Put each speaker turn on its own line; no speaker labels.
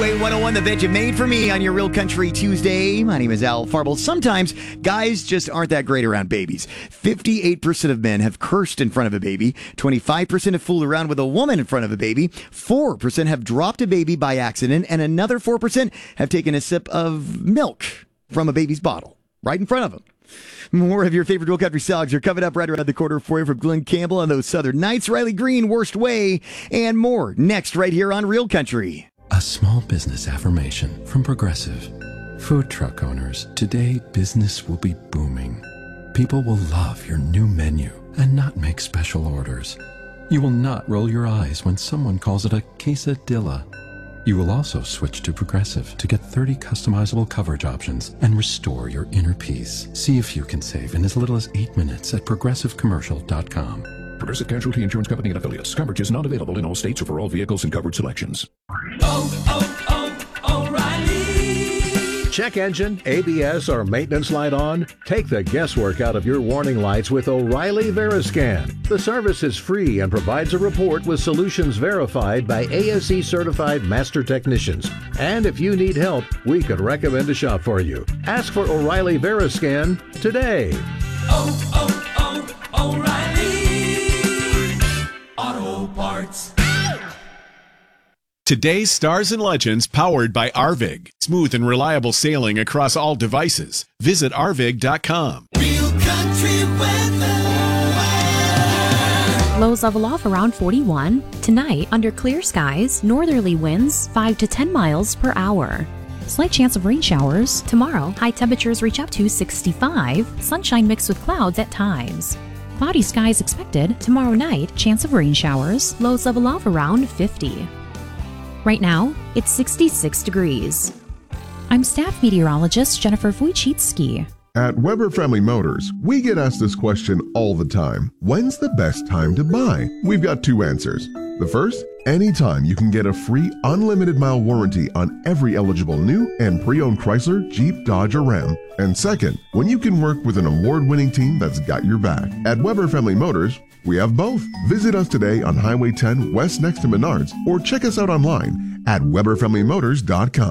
Highway 101, the vet you made for me on your Real Country Tuesday. My name is Al Farble. Sometimes guys just aren't that great around babies. 58% of men have cursed in front of a baby. 25% have fooled around with a woman in front of a baby. 4% have dropped a baby by accident. And another 4% have taken a sip of milk from a baby's bottle right in front of them. More of your favorite Real Country songs are coming up right around the corner for you from Glenn Campbell and those Southern Nights, Riley Green, Worst Way, and more next right here on Real Country.
A small business affirmation from Progressive. Food truck owners, today business will be booming. People will love your new menu and not make special orders. You will not roll your eyes when someone calls it a quesadilla. You will also switch to Progressive to get 30 customizable coverage options and restore your inner peace. See if you can save in as little as 8 minutes at progressivecommercial.com.
Progressive Casualty Insurance Company and affiliates. Coverage is not available in all states or for all vehicles and covered selections.
O'Reilly. Check engine, ABS, or maintenance light on? Take the guesswork out of your warning lights with O'Reilly Veriscan. The service is free and provides a report with solutions verified by ASE certified master technicians. And if you need help, we could recommend a shop for you. Ask for O'Reilly Veriscan today.
O'Reilly Auto Parts.
Today's Stars and Legends powered by Arvig. Smooth and reliable sailing across all devices. Visit arvig.com.
Real Country weather.
Lows level off around 41. Tonight, under clear skies, northerly winds 5 to 10 miles per hour. Slight chance of rain showers. Tomorrow, high temperatures reach up to 65. Sunshine mixed with clouds at times. Cloudy skies expected. Tomorrow night, chance of rain showers. Lows level off around 50. Right now, it's 66 degrees. I'm staff meteorologist Jennifer Wojcicki.
At Weber Family Motors, we get asked this question all the time. When's the best time to buy? We've got two answers. The first, anytime you can get a free unlimited mile warranty on every eligible new and pre-owned Chrysler, Jeep, Dodge, or Ram. And second, when you can work with an award-winning team that's got your back. At Weber Family Motors, we have both. Visit us today on Highway 10 West next to Menards or check us out online at weberfamilymotors.com.